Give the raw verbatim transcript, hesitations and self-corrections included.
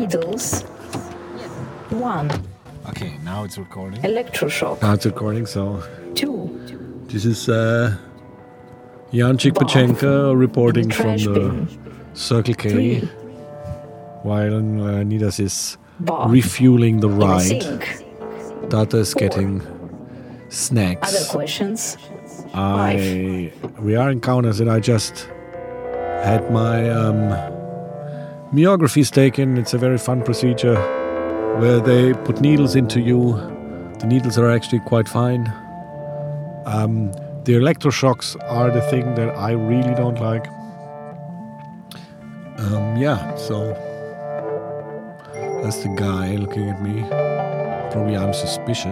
Needles. One. Okay, now it's recording. Electroshock. Now it's recording, so... Two. This is uh, Jan Chikpachenko reporting from the bin. Circle K. Three. While uh, Nidas is Bath. Refueling the ride. Data is Four. Getting snacks. Other questions? I Five. We are in Kaunas and I just had my um, myographies taken. It's a very fun procedure where they put needles into you. The needles are actually quite fine. Um, the electroshocks are the thing that I really don't like. Um, yeah, so that's the guy looking at me. Probably I'm suspicious.